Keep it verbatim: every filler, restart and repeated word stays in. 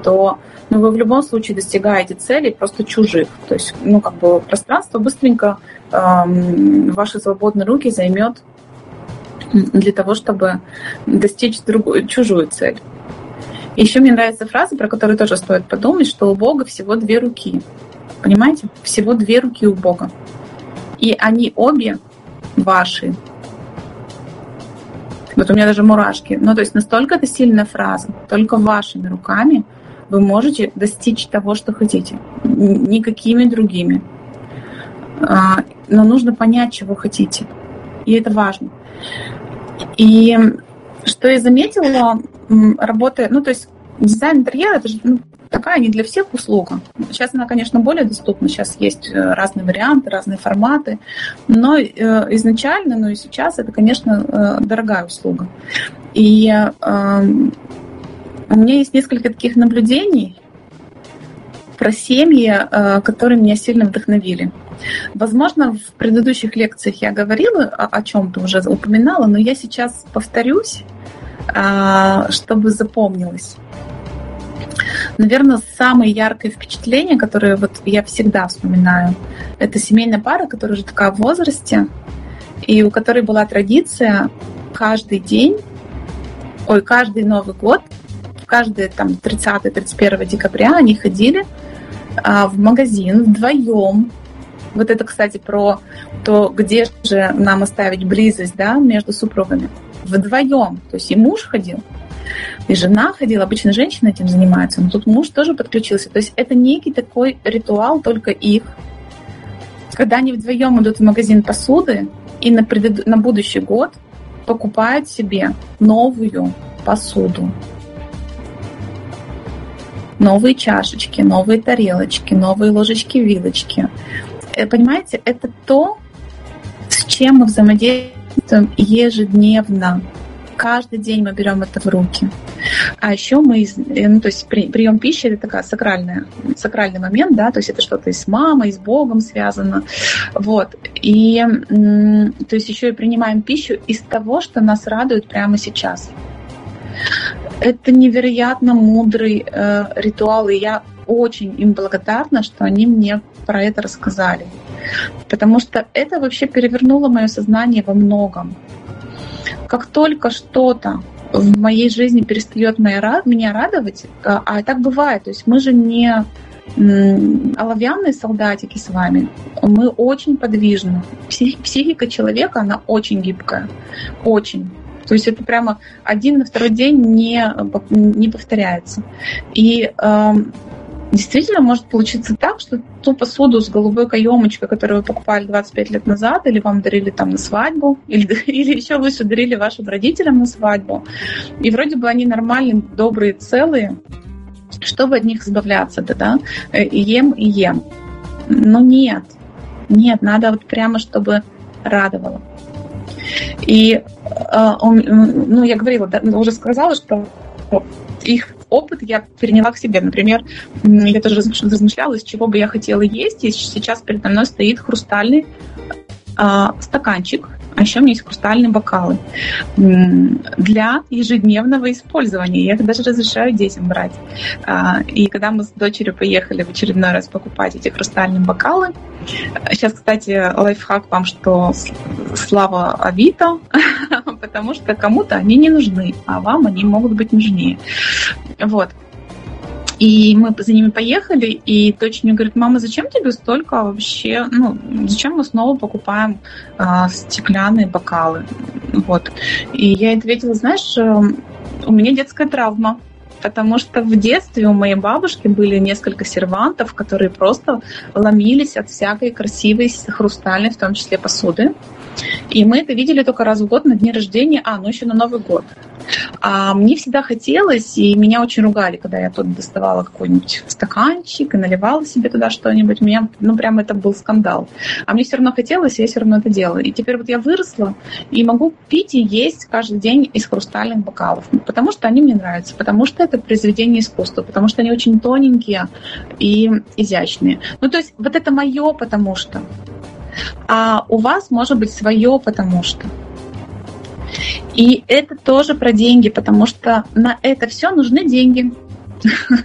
то ну, вы в любом случае достигаете целей просто чужих. То есть, ну, как бы пространство быстренько эм, ваши свободные руки займет для того, чтобы достичь другую, чужую цель. Еще мне нравится фраза, про которую тоже стоит подумать, что у Бога всего две руки. Понимаете? Всего две руки у Бога. И они обе ваши. Вот у меня даже мурашки. Ну, то есть настолько это сильная фраза. Только вашими руками вы можете достичь того, что хотите. Никакими другими. Но нужно понять, чего хотите. И это важно. И что я заметила, работая... Ну, то есть дизайн интерьера — это же ну, такая не для всех услуга. Сейчас она, конечно, более доступна. Сейчас есть разные варианты, разные форматы. Но изначально, ну и сейчас это, конечно, дорогая услуга. И э, у меня есть несколько таких наблюдений про семьи, которые меня сильно вдохновили. Возможно, в предыдущих лекциях я говорила о, о чем-то, уже упоминала, но я сейчас повторюсь, чтобы запомнилось. Наверное, самое яркое впечатление, которое вот я всегда вспоминаю, это семейная пара, которая уже такая в возрасте, и у которой была традиция каждый день, ой, каждый Новый год, каждый там тридцатого-тридцать первого декабря они ходили а, в магазин вдвоем. Вот это, кстати, про то, где же нам оставить близость, да, между супругами. Вдвоем. То есть и муж ходил, и жена ходила. Обычно женщины этим занимаются, но тут муж тоже подключился. То есть это некий такой ритуал только их. Когда они вдвоем идут в магазин посуды и на, предыд... на будущий год покупают себе новую посуду. Новые чашечки, новые тарелочки, новые ложечки-вилочки. Понимаете, это то, с чем мы взаимодействуем ежедневно. Каждый день мы берем это в руки. А еще мы, ну, то есть прием пищи — это такая сакральная, сакральный момент, да, то есть это что-то и с мамой, и с Богом связано. Вот. И то есть еще и принимаем пищу из того, что нас радует прямо сейчас. Это невероятно мудрый э, ритуал, и я очень им благодарна, что они мне про это рассказали. Потому что это вообще перевернуло мое сознание во многом. Как только что-то в моей жизни перестает меня радовать, а так бывает, то есть мы же не оловянные солдатики с вами, мы очень подвижны. Психика человека, она очень гибкая, очень. То есть это прямо один на второй день не, не повторяется. И э, действительно может получиться так, что ту посуду с голубой каемочкой, которую вы покупали двадцать пять лет назад, или вам дарили там на свадьбу, или, или еще лучше дарили вашим родителям на свадьбу, и вроде бы они нормальные, добрые, целые, чтобы от них избавляться, да, да, и ем, и ем. Но нет, нет, надо вот прямо, чтобы радовало. И, ну, я говорила, да, уже сказала, что их опыт я переняла к себе. Например, я тоже размышляла, из чего бы я хотела есть, и сейчас передо мной стоит хрустальный а, стаканчик, а еще у меня есть хрустальные бокалы для ежедневного использования. Я их даже разрешаю детям брать. И когда мы с дочерью поехали в очередной раз покупать эти хрустальные бокалы, сейчас, кстати, лайфхак вам, что слава Авито, потому что кому-то они не нужны, а вам они могут быть нужнее. Вот. И мы за ними поехали, и дочь мне говорит: мама, зачем тебе столько вообще, ну, зачем мы снова покупаем а, стеклянные бокалы? Вот. И я ответила: знаешь, у меня детская травма, потому что в детстве у моей бабушки были несколько сервантов, которые просто ломились от всякой красивой хрустальной, в том числе посуды. И мы это видели только раз в год на дне рождения, а, ну еще на Новый год. А мне всегда хотелось, и меня очень ругали, когда я тут доставала какой-нибудь стаканчик и наливала себе туда что-нибудь. У меня, ну, прям это был скандал. А мне все равно хотелось, и я все равно это делала. И теперь вот я выросла и могу пить и есть каждый день из хрустальных бокалов, потому что они мне нравятся, потому что это произведение искусства, потому что они очень тоненькие и изящные. Ну, то есть вот это мое, потому что. А у вас может быть свое, потому что. И это тоже про деньги, потому что на это все нужны деньги.